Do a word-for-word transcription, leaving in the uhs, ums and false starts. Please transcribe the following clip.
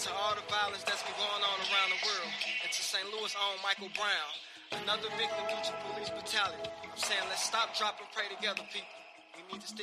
to all the violence that's been going on around the world, and to Saint Louis' own Michael Brown, another victim due to police brutality. I'm saying let's stop, drop, and pray together, people. We need to stick